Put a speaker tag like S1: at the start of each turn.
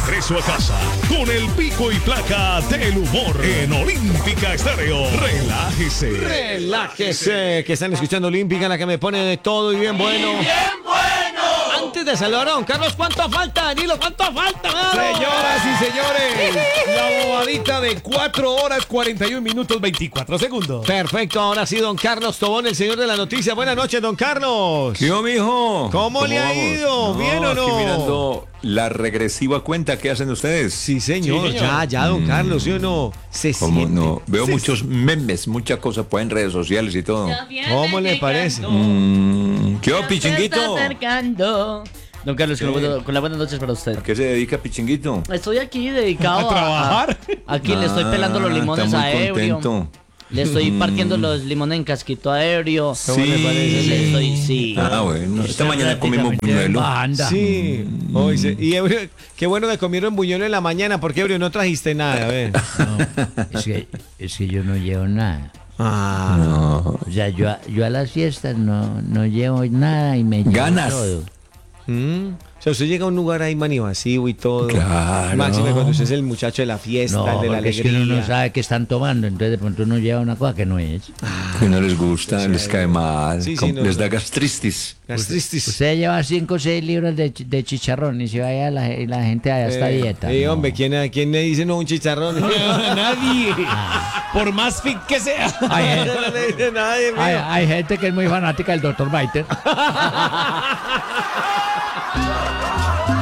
S1: regreso a casa con el pico y placa del humor en Olímpica Estéreo. Relájese.
S2: Relájese, que están escuchando Olímpica, la que me pone de todo y bien bueno. Antes de saludar a don Carlos, ¿cuánto falta, Danilo? ¿Cuánto falta?
S3: Señoras y señores, la bobadita de 4 horas 41 minutos 24 segundos.
S2: Perfecto, ahora sí, don Carlos Tobón, el señor de la noticia. Buenas noches, don Carlos.
S4: ¿Qué, mijo?
S2: ¿Cómo le ha
S4: vamos?
S2: ido? ¿Bien o no?
S4: Aquí mirando la regresiva cuenta que hacen ustedes.
S2: Sí, señor.
S3: Sí, señor.
S2: Ya, don Carlos, ¿sí o no? Se
S4: ¿Cómo
S2: siente.
S4: no? Veo muchos memes, muchas cosas pues en redes sociales y todo.
S2: ¿Cómo le parece?
S4: ¿Qué va, Pichinguito?
S5: Don Carlos, con las buenas noches para usted.
S4: ¿A qué se dedica Pichinguito?
S5: Estoy aquí dedicado
S3: ¿A trabajar?
S5: aquí le estoy pelando los limones
S4: está
S5: a
S4: muy
S5: ebrio.
S4: contento.
S5: Le estoy partiendo los limones en casquito a ebrio.
S4: ¿Cómo le parece?
S5: Le estoy, sí.
S4: Ah, bueno. Esta mañana comimos buñuelo.
S2: Sí. Hoy y Ebrio, qué bueno que comieron buñuelo en la mañana, porque Ebrio no trajiste nada, a ver.
S6: Es que yo no llevo nada.
S2: Ah.
S4: No.
S6: O sea, yo a las fiestas no llevo nada y me llevo
S4: Ganas.
S6: todo.
S2: O sea, usted llega a un lugar ahí manivasivo y todo.
S4: Claro.
S2: Máximo cuando usted es el muchacho de la fiesta,
S6: No,
S2: el de la
S6: porque es
S2: alegría.
S6: que uno no sabe qué están tomando, entonces de pronto uno lleva una cosa que no es.
S4: Que no les gusta, les cae mal,
S2: Sí, sí, no,
S4: les da
S2: no.
S4: gastritis.
S2: Gastristis.
S6: Usted lleva 5 o 6 libras de chicharrón y se vaya la gente allá está dieta. no.
S2: Hombre, ¿quién le dice no un chicharrón?
S3: Nadie. Por más fit que sea.
S6: Hay,
S2: No le dice nadie, mío.
S6: hay gente que es muy fanática del Dr. Biter.